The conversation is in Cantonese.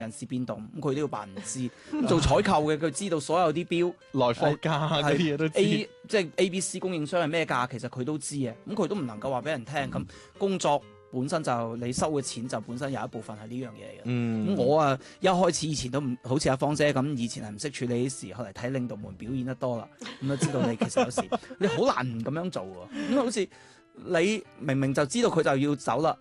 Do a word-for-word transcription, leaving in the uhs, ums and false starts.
人事變動，咁佢都要扮唔知。做採購嘅佢知道所有啲標來貨價嗰啲嘢都知。 A 即係 A、B、C 供應商係咩價，其實佢都知嘅。咁佢都唔能夠話俾人聽。咁工作本身就你收嘅錢就本身有一部分係呢樣嘢嘅。咁、 嗯、 我啊一開始以前都唔好似阿芳姐咁，以前係唔識處理啲事，後嚟睇領導們表演得多啦，咁就知道你其實有時你好難咁樣做喎。咁好似你明明就知道佢就要走啦，